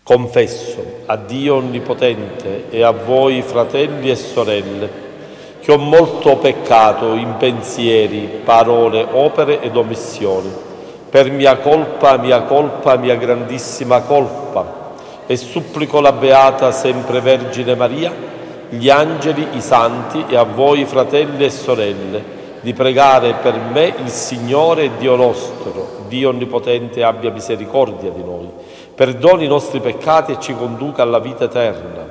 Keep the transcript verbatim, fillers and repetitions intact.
Confesso a Dio Onnipotente e a voi, fratelli e sorelle, che ho molto peccato in pensieri, parole, opere ed omissioni, per mia colpa, mia colpa, mia grandissima colpa, e supplico la Beata Sempre Vergine Maria, gli angeli, i santi e a voi, fratelli e sorelle, di pregare per me il Signore Dio nostro, Dio Onnipotente, abbia misericordia di noi, perdoni i nostri peccati e ci conduca alla vita eterna.